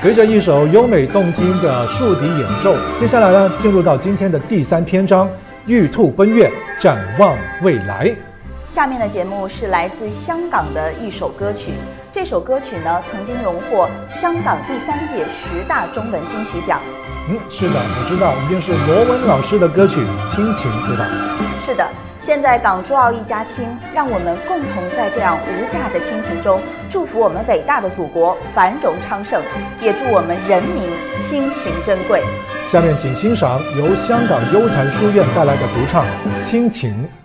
随着一首优美动听的竖笛演奏，接下来呢，进入到今天的第3篇章，玉兔奔月，展望未来。 下面的节目是来自香港的一首歌曲，这首歌曲呢曾经荣获香港第3届10大中文金曲奖。 是的，我知道，一定是罗文老师的歌曲《亲情》，对吧？ 是的，现在港珠澳一家亲，让我们共同在这样无价的亲情中，祝福我们伟大的祖国繁荣昌盛，也祝我们人民亲情珍贵。 下面请欣赏由香港优才书院带来的独唱《亲情》。